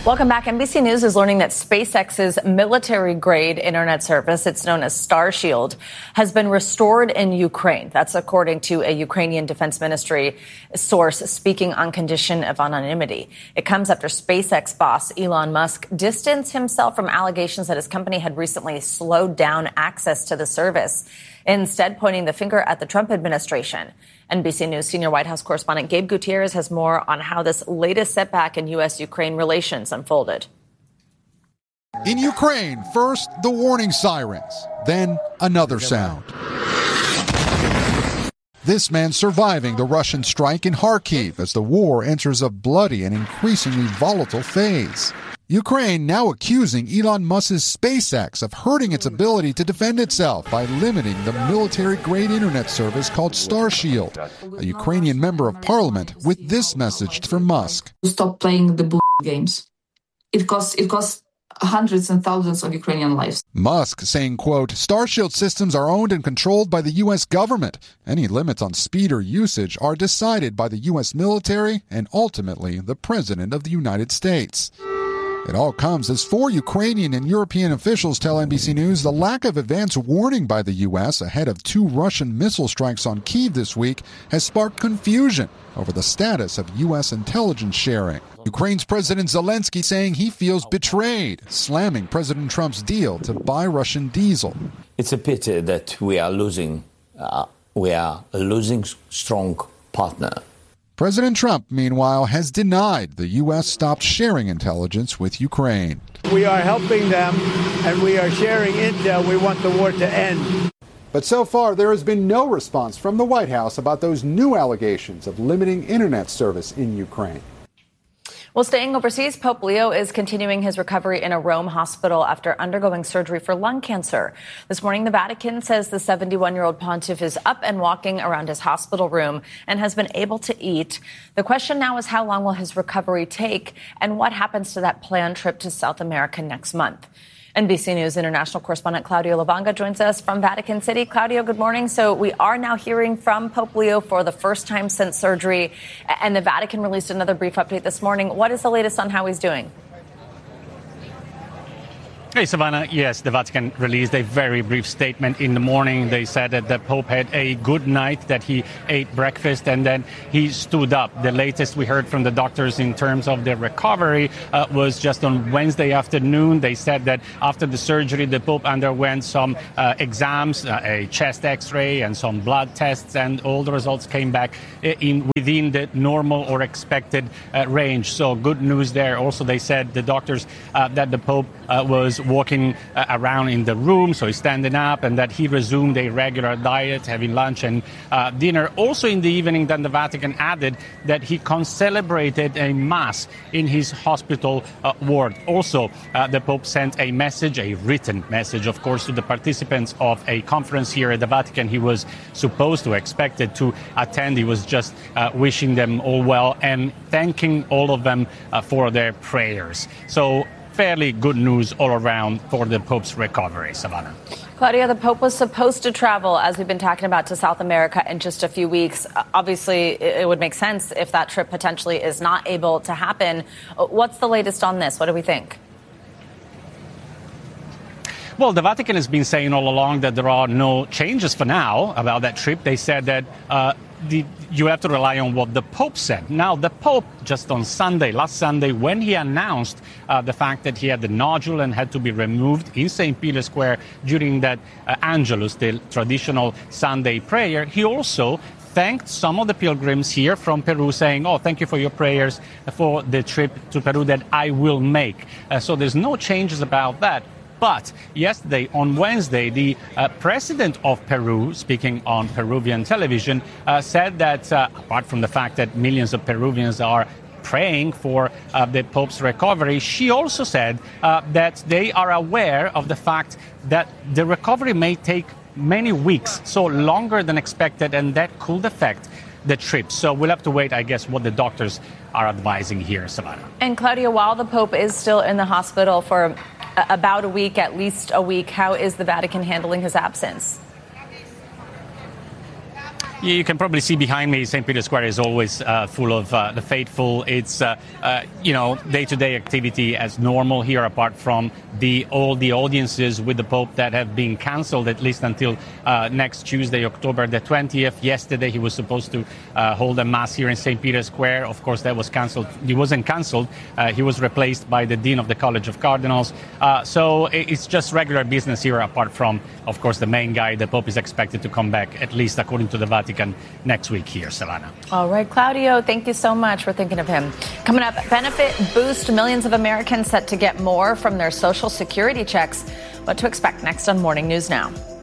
Welcome back. NBC News is learning that SpaceX's military-grade internet service, it's known as Starshield, has been restored in Ukraine. That's according to a Ukrainian Defense Ministry source speaking on condition of anonymity. It comes after SpaceX boss Elon Musk distanced himself from allegations that his company had recently slowed down access to the service, instead pointing the finger at the Trump administration. NBC News senior White House correspondent Gabe Gutierrez has more on how this latest setback in U.S.-Ukraine relations unfolded. In Ukraine, first the warning sirens, then another sound. This man surviving the Russian strike in Kharkiv as the war enters a bloody and increasingly volatile phase. Ukraine now accusing Elon Musk's SpaceX of hurting its ability to defend itself by limiting the military-grade internet service called Starshield. A Ukrainian member of parliament with this message for Musk. Stop playing the games. It costs hundreds and thousands of Ukrainian lives. Musk saying, quote, Starshield systems are owned and controlled by the U.S. government. Any limits on speed or usage are decided by the U.S. military and ultimately the President of the United States. It all comes as 4 Ukrainian and European officials tell NBC News the lack of advance warning by the U.S. ahead of 2 Russian missile strikes on Kyiv this week has sparked confusion over the status of U.S. intelligence sharing. Ukraine's President Zelensky saying he feels betrayed, slamming President Trump's deal to buy Russian diesel. It's a pity that we are losing strong partner. President Trump, meanwhile, has denied the U.S. stopped sharing intelligence with Ukraine. We are helping them, and we are sharing intel. We want the war to end. But so far, there has been no response from the White House about those new allegations of limiting internet service in Ukraine. Well, staying overseas, Pope Leo is continuing his recovery in a Rome hospital after undergoing surgery for lung cancer. This morning, the Vatican says the 71-year-old pontiff is up and walking around his hospital room and has been able to eat. The question now is how long will his recovery take and what happens to that planned trip to South America next month? NBC News international correspondent Claudio Lavanga joins us from Vatican City. Claudio, good morning. So we are now hearing from Pope Leo for the first time since surgery, and the Vatican released another brief update this morning. What is the latest on how he's doing? Hey, Savannah. Yes, the Vatican released a very brief statement in the morning. They said that the Pope had a good night, that he ate breakfast, and then he stood up. The latest we heard from the doctors in terms of the recovery was just on Wednesday afternoon. They said that after the surgery, the Pope underwent some exams, a chest X-ray and some blood tests, and all the results came back within the normal or expected range. So good news there. Also, they said, the doctors, that the Pope was walking around in the room, so he's standing up, and that he resumed a regular diet, having lunch and dinner. Also in the evening, then the Vatican added that he concelebrated a mass in his hospital ward. Also, the Pope sent a message, a written message, of course, to the participants of a conference here at the Vatican. He was expected to attend. He was just wishing them all well and thanking all of them for their prayers. So fairly good news all around for the Pope's recovery, Savannah. Claudia, the Pope was supposed to travel, as we've been talking about, to South America in just a few weeks. Obviously, it would make sense if that trip potentially is not able to happen. What's the latest on this? What do we think? Well, the Vatican has been saying all along that there are no changes for now about that trip. They said that you have to rely on what the Pope said. Now, the Pope, just on last Sunday, when he announced the fact that he had the nodule and had to be removed in St. Peter's Square during that Angelus, the traditional Sunday prayer, he also thanked some of the pilgrims here from Peru, saying, thank you for your prayers for the trip to Peru that I will make. So there's no changes about that. But yesterday, on Wednesday, the president of Peru, speaking on Peruvian television, said that apart from the fact that millions of Peruvians are praying for the Pope's recovery, she also said that they are aware of the fact that the recovery may take many weeks, so longer than expected, and that could affect the trip. So we'll have to wait, I guess, what the doctors are advising here, Savannah. And Claudia, while the Pope is still in the hospital for about a week, at least a week, how is the Vatican handling his absence? You can probably see behind me, St. Peter's Square is always full of the faithful. It's, day-to-day activity as normal here, apart from all the audiences with the Pope that have been cancelled, at least until next Tuesday, October the 20th. Yesterday, he was supposed to hold a mass here in St. Peter's Square. Of course, that was cancelled. He wasn't cancelled. He was replaced by the Dean of the College of Cardinals. So it's just regular business here, apart from, of course, the main guy. The Pope is expected to come back, at least according to the Vatican, next week here, Silvana. All right, Claudio, thank you so much for thinking of him. Coming up, benefit boost. Millions of Americans set to get more from their Social Security checks. What to expect next on Morning News Now.